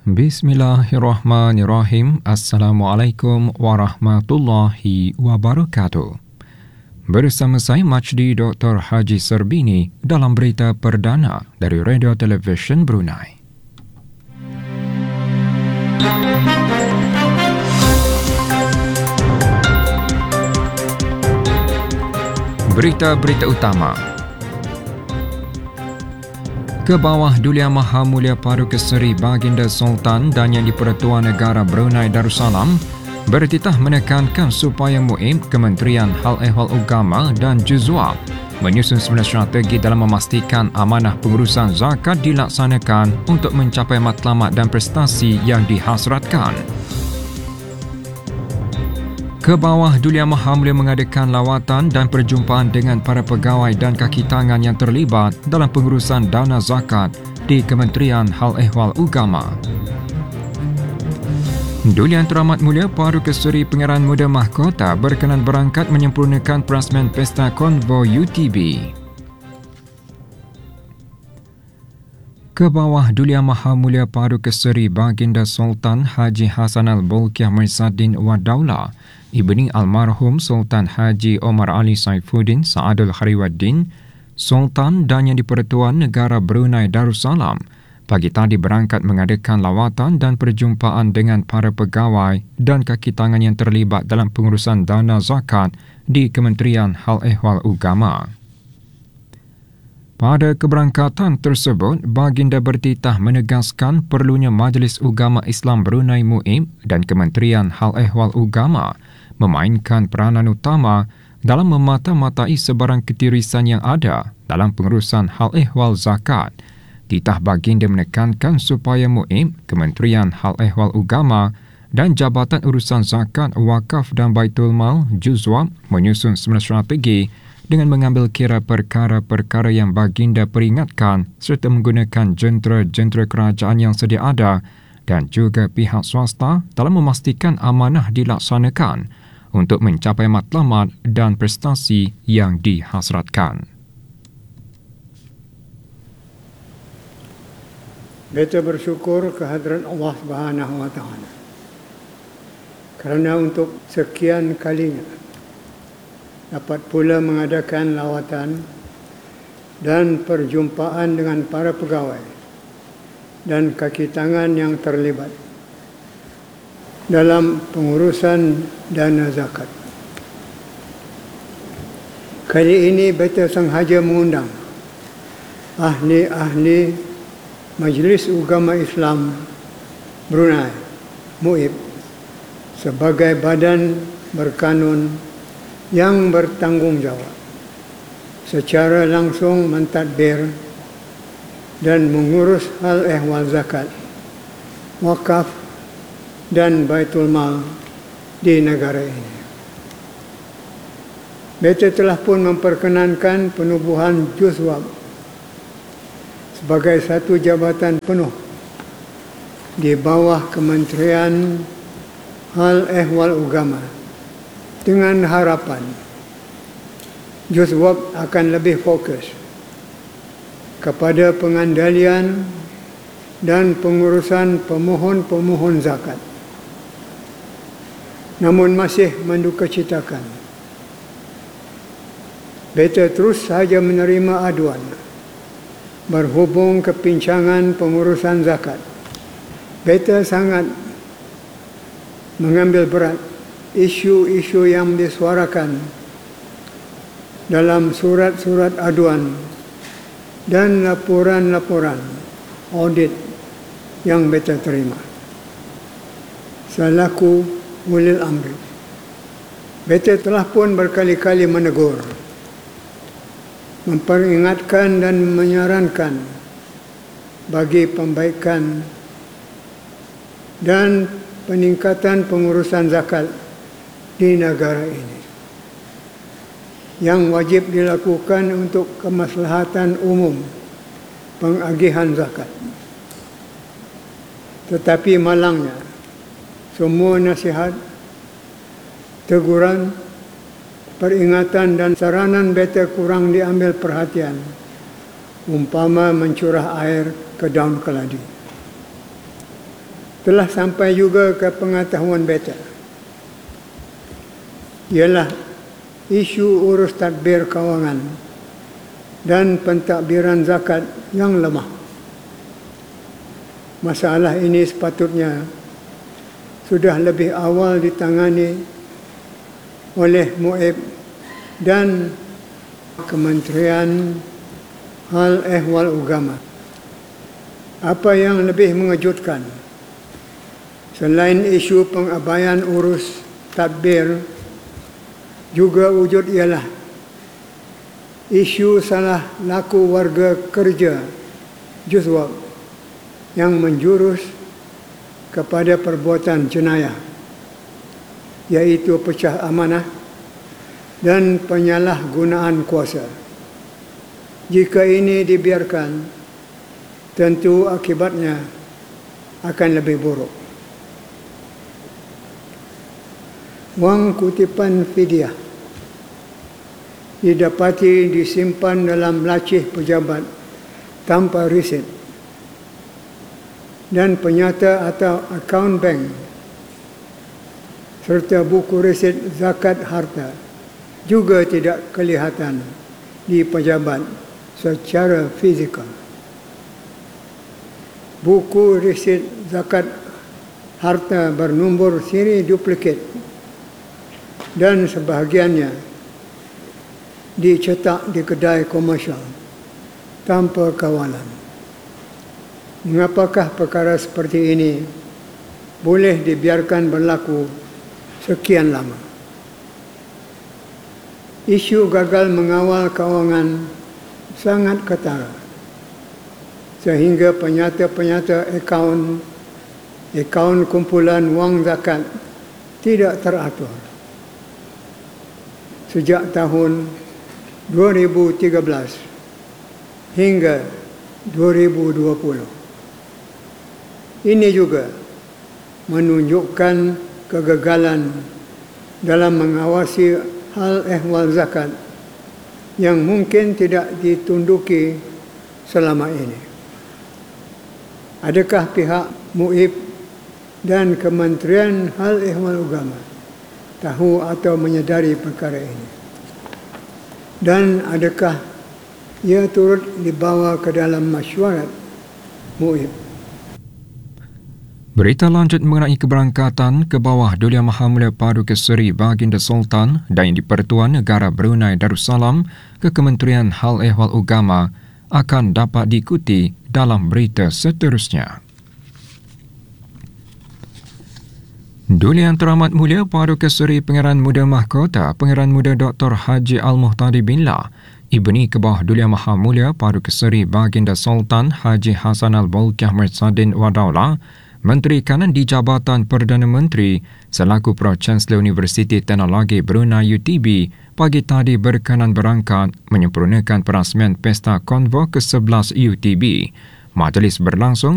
Bismillahirrahmanirrahim. Assalamualaikum warahmatullahi wabarakatuh. Bersama saya Majdi Dr. Haji Serbini dalam berita perdana dari Radio Television Brunei. Berita-berita utama. Ke bawah Duli Yang Maha Mulia Paduka Seri Baginda Sultan dan Yang di-Pertuan Negara Brunei Darussalam bertitah menekankan supaya MUIB, Kementerian Hal Ehwal Agama dan Juzwab menyusun sebenar strategi dalam memastikan amanah pengurusan zakat dilaksanakan untuk mencapai matlamat dan prestasi yang dihasratkan. Ke bawah Duli Yang Maha Mulia mengadakan lawatan dan perjumpaan dengan para pegawai dan kaki tangan yang terlibat dalam pengurusan dana zakat di Kementerian Hal Ehwal Agama. Duli Yang Teramat Mulia Paduka Seri Pangeran Muda Mahkota berkenan berangkat menyempurnakan perasmian Pesta Konvo UTB. Ke bawah Duli Yang Maha Mulia Paduka Seri Baginda Sultan Haji Hassan Al-Bolkiah Muizzaddin Wad-Daulah, Ibni Almarhum Sultan Haji Omar Ali Saifuddin Saadul Khariwaddin, Sultan dan Yang di-Pertuan Negara Brunei Darussalam, pagi tadi berangkat mengadakan lawatan dan perjumpaan dengan para pegawai dan kaki tangan yang terlibat dalam pengurusan dana zakat di Kementerian Hal Ehwal Agama. Pada keberangkatan tersebut, Baginda bertitah menegaskan perlunya Majlis Ugama Islam Brunei MUIB dan Kementerian Hal Ehwal Agama memainkan peranan utama dalam memata-matai sebarang ketirisan yang ada dalam pengurusan hal ehwal zakat. Titah Baginda menekankan supaya MUIB, Kementerian Hal Ehwal Agama dan Jabatan Urusan Zakat, Wakaf dan Baitul Mal Juzwab menyusun sebenar strategi dengan mengambil kira perkara-perkara yang Baginda peringatkan serta menggunakan jentera-jentera kerajaan yang sedia ada dan juga pihak swasta dalam memastikan amanah dilaksanakan untuk mencapai matlamat dan prestasi yang dihasratkan. Beta bersyukur kehadiran Allah Subhanahu Wa Taala kerana untuk sekian kalinya dapat pula mengadakan lawatan dan perjumpaan dengan para pegawai dan kaki tangan yang terlibat dalam pengurusan dana zakat. Kali ini beta sengaja mengundang ahli-ahli Majlis Ugama Islam Brunei MUIB sebagai badan berkanun yang bertanggungjawab secara langsung mentadbir dan mengurus hal ehwal zakat, wakaf dan Baitul Mal di negara ini. Beta telah pun memperkenankan penubuhan Juzwab sebagai satu jabatan penuh di bawah Kementerian Hal Ehwal Agama dengan harapan Juzwab akan lebih fokus kepada pengandalian dan pengurusan pemohon-pemohon zakat. Namun masih mendukacitakan, beta terus sahaja menerima aduan berhubung kepincangan pengurusan zakat. Beta sangat mengambil berat isu-isu yang disuarakan dalam surat-surat aduan dan laporan-laporan audit yang beta terima. Selaku ulil amri, beta telah pun berkali-kali menegur, memperingatkan dan menyarankan bagi pembaikan dan peningkatan pengurusan zakat di negara ini yang wajib dilakukan untuk kemaslahatan umum pengagihan zakat. Tetapi malangnya, semua nasihat, teguran, peringatan dan saranan beta kurang diambil perhatian, umpama mencurah air ke daun keladi. telah sampai juga ke pengetahuan beta, ialah isu urus tadbir kewangan dan pentadbiran zakat yang lemah. Masalah ini sepatutnya sudah lebih awal ditangani oleh MUIB dan Kementerian Hal Ehwal Agama. Apa yang lebih mengejutkan, selain isu pengabaian urus tadbir, juga wujud ialah isu salah laku warga kerja JUSWAP yang menjurus kepada perbuatan jenayah, iaitu pecah amanah dan penyalahgunaan kuasa. Jika ini dibiarkan, tentu akibatnya akan lebih buruk. Wang kutipan fidyah didapati disimpan dalam lacih pejabat tanpa resit, dan penyata atau akaun bank serta buku resit zakat harta juga tidak kelihatan di pejabat secara fizikal. Buku resit zakat harta bernombor siri duplikat dan sebahagiannya dicetak di kedai komersial tanpa kawalan. Mengapakah perkara seperti ini boleh dibiarkan berlaku sekian lama? Isu gagal mengawal kewangan sangat ketara, sehingga penyata-penyata akaun kumpulan wang zakat tidak teratur. Sejak tahun 2013 hingga 2020. Ini juga menunjukkan kegagalan dalam mengawasi hal ehwal zakat yang mungkin tidak ditunduki selama ini. Adakah pihak MUIB dan Kementerian Hal Ehwal Agama tahu atau menyedari perkara ini? Dan adakah ia turut dibawa ke dalam mesyuarat MUIB? Berita lanjut mengenai keberangkatan ke bawah Duli Yang Maha Mulia Paduka Seri Baginda Sultan dan di-Pertuan Negara Brunei Darussalam ke Kementerian Hal Ehwal Agama akan dapat diikuti dalam berita seterusnya. Duli Yang Teramat Mulia Paduka Seri Pangeran Muda Mahkota Pangeran Muda Dr. Haji Al-Muhtadi bin La, Ibni ke bawah Duli Yang Maha Mulia Paduka Seri Baginda Sultan Haji Hassan Al-Bolkiah Mirsadin Wadaula, Menteri Kanan di Jabatan Perdana Menteri selaku Pro-Chancellor Universiti Teknologi Brunei UTB pagi tadi berkenan berangkat menyempurnakan perasmian Pesta Konvo ke-11 UTB. Majlis berlangsung